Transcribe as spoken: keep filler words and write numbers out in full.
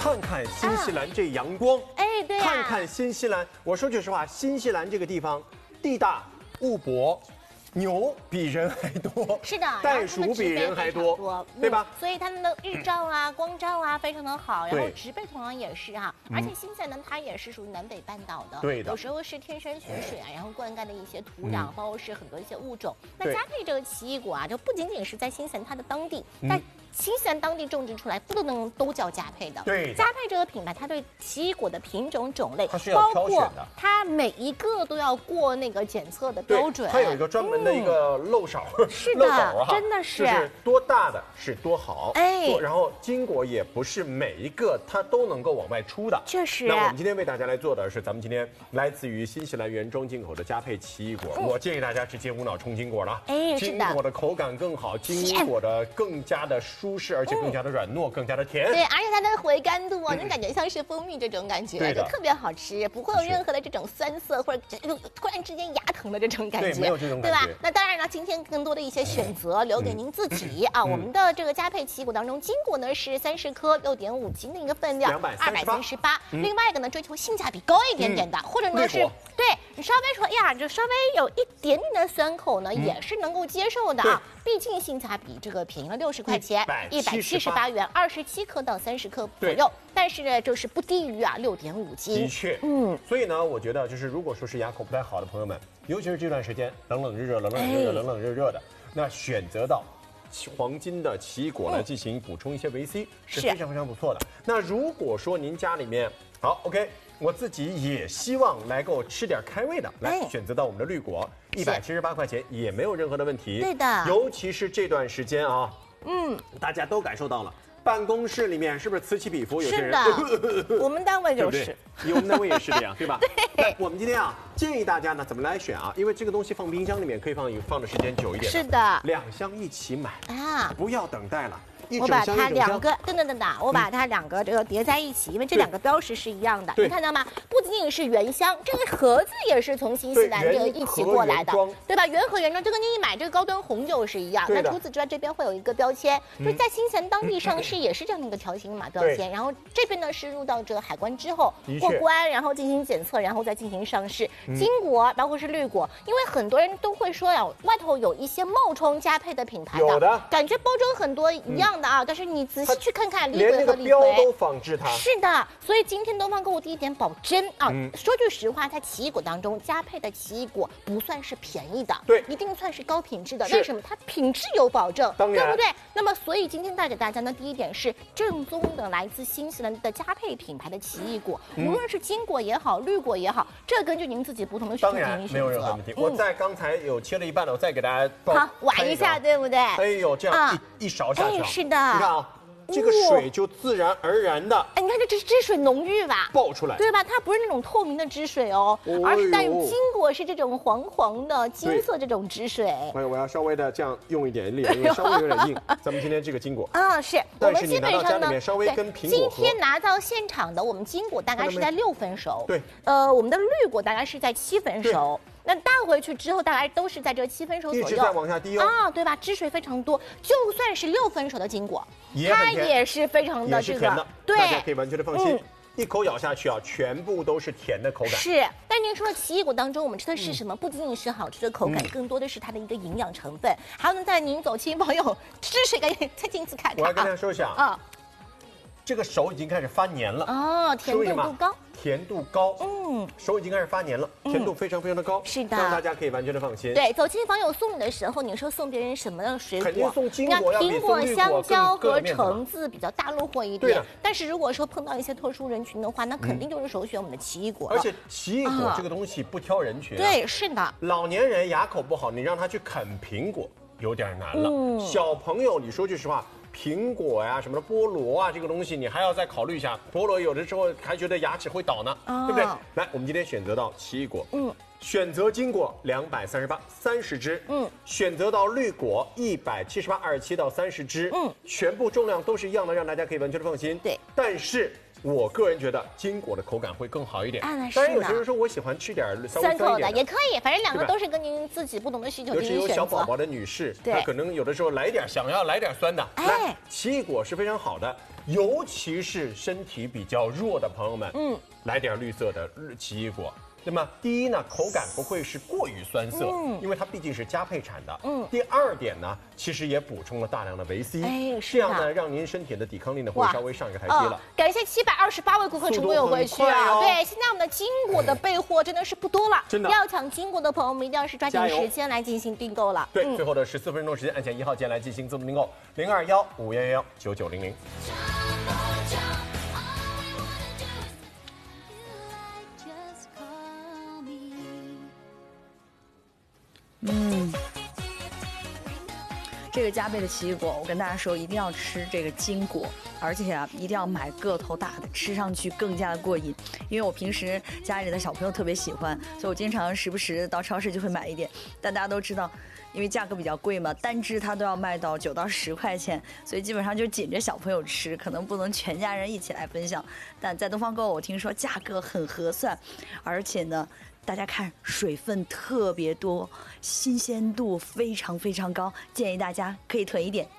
看看新西兰这阳光， 哎，对呀、 看看新西兰。我说句实话，新西兰这个地方地大物博。 牛比人还多， 是的， 袋鼠比人还多， 多对吧、 嗯？所以它们的日照啊、光照啊非常的好，然后对植被同样也是啊，而且新西兰呢，它也是属于南北半岛的， 对的有时候是天山雪水啊，然后灌溉的一些土壤， 嗯、 包括是很多一些物种。那对加佩这个奇异果啊，就不仅仅是在新西兰它的当地， 嗯、 在新西兰当地种植出来，不能都叫加佩的。 对的， 加佩这个品牌，它对奇异果的品种种类， 它是要挑选的， 它每一个都要过那个检测的标准。 它有一个专门的一个漏勺， 嗯、是的， 漏斗哈， 真的是， 就是多大的是多好， 哎， 然后金果也不是每一个它都能够往外出的， 确实。 那我们今天为大家来做的是，咱们今天来自于新西兰原装进口的加佩奇异果，嗯、我建议大家直接无脑冲金果了， 哎， 金果的口感更好，金果的更加的舒适，而且更加的软糯，更加的甜。 对，而且它的回甘度啊，就感觉像是蜂蜜这种感觉，就特别好吃，不会有任何的这种酸涩或者突然之间牙疼的这种感觉， 对，没有这种感觉，对吧？那当然了，今天更多的一些选择留给您自己啊。我们的这个加佩奇异果当中，金果呢是三十颗，六点五斤的一个分量，二百三十八。另外一个呢，追求性价比高一点点的，或者呢是对你稍微说呀，就稍微有一点点的酸口呢，也是能够接受的啊。毕竟性价比这个便宜了六十块钱，一百七十八元，二十七颗到三十颗左右。但是呢，就是不低于啊六点五斤。 的确，嗯。所以呢，我觉得就是如果说是牙口不太好的朋友们，尤其是这段时间冷冷热热、冷冷热热、冷冷热热的，那选择到黄金的奇异果来进行补充一些维 C 是非常非常不错的。那如果说您家里面好 OK。 我自己也希望来够吃点开胃的，来选择到我们的绿果，一百七十八块钱也没有任何的问题。 对的， 尤其是这段时间啊，嗯，大家都感受到了，办公室里面是不是此起彼伏？有些人是的，我们单位就是， 我们单位也是这样，对吧？ 对。 我们今天啊，建议大家呢怎么来选啊？因为这个东西放冰箱里面可以放放的时间久一点。 是的， 两箱一起买啊，不要等待了。 我把它两个，等等等等，我把它两个这个叠在一起，因为这两个标识是一样的，你看到吗？不仅仅是原箱，这个盒子也是从新西兰这个一起过来的，对吧？原盒原装，这跟你买这个高端红酒是一样。那除此之外，这边会有一个标签，就在新西兰当地上市也是这样的一个条形码标签。然后这边呢是入到这个海关之后过关，然后进行检测，然后再进行上市。金果包括是绿果，因为很多人都会说呀，外头有一些冒充加佩的品牌的，感觉包装很多一样的啊，但是你仔细去看看， 连那个标都仿制它。 是的，所以今天东方购物第一点保真啊，嗯、说句实话，在奇异果当中，加佩的奇异果不算是便宜的， 对， 一定算是高品质的。为什么？它品质有保证， 当然， 对不对？那么，所以今天带给大家呢，第一点是正宗的来自新西兰的加佩品牌的奇异果，嗯、无论是金果也好，绿果也好，这根据您自己不同的需求进行选择。 没有任何问题。嗯、我在刚才有切了一半了，我再给大家好玩一下，对不对？ 哎呦，这样一、啊、一勺下去、啊， 哎，是的， 你看啊。 这个水就自然而然的， 哎，你看这汁汁水浓郁吧， 爆出来， 对吧？它不是那种透明的汁水哦，哦而是带有金果是这种黄黄的金色这种汁水。 哎，我要稍微的这样用一点力，因为稍微有点硬。咱们今天这个金果啊，是我们基本上呢， 稍微跟苹果今天拿到现场的，我们金果大概是在六分熟， 对， 呃，我们的绿果大概是在七分熟。 那带回去之后，大概都是在这七分熟左右， 一直在往下滴哦。 啊，对吧？汁水非常多，就算是六分熟的金果，它也是非常的这个， 对，大家可以完全的放心。嗯、一口咬下去啊，全部都是甜的口感。 是，但您说奇异果当中，我们吃的是什么？嗯、不仅仅是好吃的口感，嗯、更多的是它的一个营养成分。还有呢，在您走亲朋友汁水，赶紧再进次看看。 我要跟大家说一下啊，这个手已经开始发黏了哦，甜度高。 甜度高，嗯，手已经开始发黏了，甜度非常非常的高， 是的， 让大家可以完全的放心。 对，走亲访友送礼的时候，你说送别人什么样的水果？ 肯定送金果， 苹果、香蕉和橙子比较大路货一点。但是如果说碰到一些特殊人群的话，那肯定就是首选我们的奇异果。 而且奇异果这个东西不挑人群， 对，是的。 老年人牙口不好，你让他去啃苹果有点难了。小朋友，你说句实话。 苹果呀，什么的菠萝啊，这个东西你还要再考虑一下。菠萝有的时候还觉得牙齿会倒呢，哦、对不对？来，我们今天选择到奇异果，嗯，选择金果两百三十八，三十只，嗯，选择到绿果一百七十八，二十七到三十只，嗯，全部重量都是一样的，让大家可以完全的放心。 对， 但是我个人觉得坚果的口感会更好一点。 啊，那是当然有些人说我喜欢吃点稍微酸口的也可以，反正两个都是跟您自己不同的需求尤其有小宝宝的女士，她可能有的时候来点想要来点酸的，哎，奇异果是非常好的，尤其是身体比较弱的朋友们，嗯，来点绿色的奇异果。那么第一呢，口感不会是过于酸涩，嗯，因为它毕竟是加配产的。嗯，第二点呢，其实也补充了大量的维 C，哎，这样呢，让您身体的抵抗力呢会稍微上一个台阶了。 感谢七百二十八位顾客成功有回去啊！对，现在我们的金果的备货真的是不多了， 真的， 要抢金果的朋友们一定要是抓紧时间来进行订购了。 对，最后的十四分钟时间，按键一号键来进行自动订购，零二幺五幺幺幺九九零零。 嗯，这个加倍的奇异果，我跟大家说，一定要吃这个金果，而且啊，一定要买个头大的，吃上去更加的过瘾。因为我平时家里的小朋友特别喜欢，所以我经常时不时到超市就会买一点。但大家都知道，因为价格比较贵嘛，单只它都要卖到九到十块钱，所以基本上就紧着小朋友吃，可能不能全家人一起来分享。但在东方购物，我听说价格很合算，而且呢。大家看，水分特别多，新鲜度非常非常高，建议大家可以囤一点。